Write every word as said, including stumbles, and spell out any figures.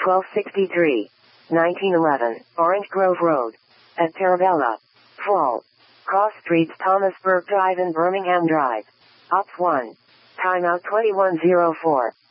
twelve sixty-three, nineteen eleven, Orange Grove Road. At Tarabella. Fall. Cross Streets, Thomasburg Drive and Birmingham Drive. Ops one. Timeout twenty-one oh four.